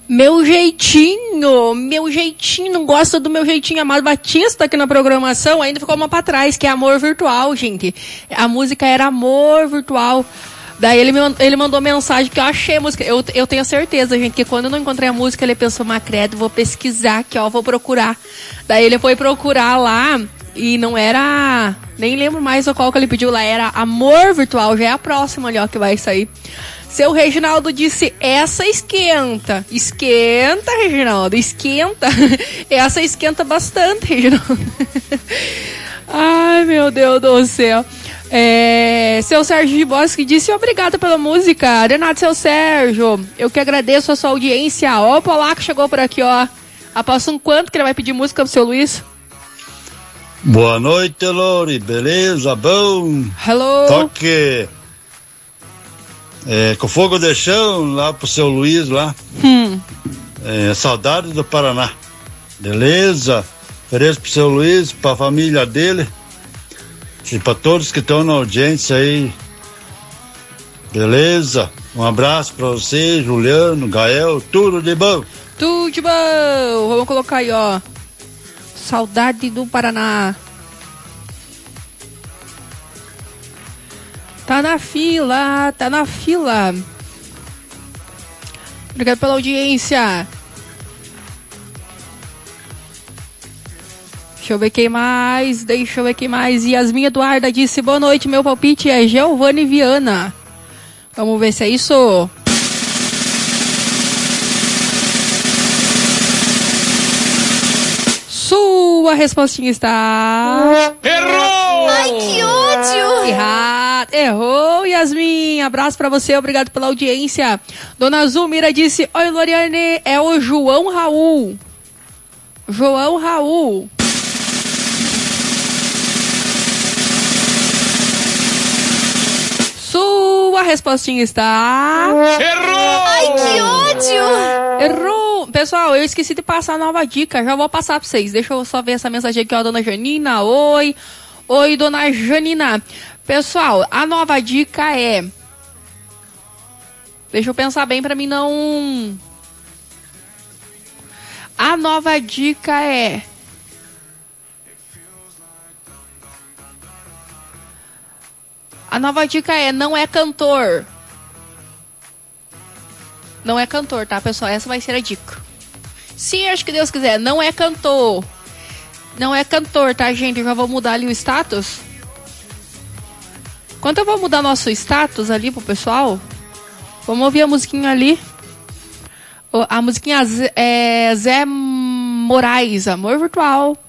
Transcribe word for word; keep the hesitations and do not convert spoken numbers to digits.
Meu jeitinho, meu jeitinho, não gosta do meu jeitinho, Amado Batista aqui na programação, ainda ficou uma pra trás, que é Amor Virtual, gente. A música era Amor Virtual. Daí ele, me, ele mandou mensagem que eu achei a música. Eu, eu tenho certeza, gente, que quando eu não encontrei a música, ele pensou, macredo, vou pesquisar aqui, ó, vou procurar. Daí ele foi procurar lá e não era... Nem lembro mais qual que ele pediu lá, era Amor Virtual, já é a próxima ali, ó, que vai sair. Seu Reginaldo disse, essa esquenta. Esquenta, Reginaldo, esquenta. Essa esquenta bastante, Reginaldo. Ai, meu Deus do céu. É, seu Sérgio Bosque disse, obrigada pela música. Renato, seu Sérgio, eu que agradeço a sua audiência. Ó, o Polaco chegou por aqui, ó. Após um quanto que ele vai pedir música pro seu Luiz? Boa noite, Lori, beleza? Bom? Hello. Toque... É, com fogo de chão lá pro seu Luiz lá. Hum. É, saudade do Paraná. Beleza? Ofereço pro seu Luiz, pra família dele e pra todos que estão na audiência aí. Beleza? Um abraço pra você, Juliano, Gael, tudo de bom. Tudo de bom. Vamos colocar aí, ó. Saudade do Paraná. Tá na fila, tá na fila. Obrigado pela audiência. Deixa eu ver quem mais. Deixa eu ver quem mais. Yasmin Eduarda disse, boa noite, meu palpite é Giovanni Viana. Vamos ver se é isso. Sua respostinha está... Errou! Ai, que ódio! Errado. Errou, Yasmin. Abraço pra você, obrigado pela audiência. Dona Zulmira disse, oi, Loriane, é o João Raul. João Raul. Sua respostinha está... Errou! Ai, que ódio! Errou! Pessoal, eu esqueci de passar a nova dica. Já vou passar pra vocês. Deixa eu só ver essa mensagem aqui, ó. Dona Janina, oi. Oi, Dona Janina. Pessoal, a nova dica é... Deixa eu pensar bem pra mim não... A nova dica é... A nova dica é, não é cantor. Não é cantor, tá, pessoal? Essa vai ser a dica. Sim, acho que Deus quiser. Não é cantor. Não é cantor, tá, gente? Eu já vou mudar ali o status. Enquanto eu vou mudar nosso status ali pro pessoal, vamos ouvir a musiquinha ali. A musiquinha é Zé Moraes, Amor Virtual.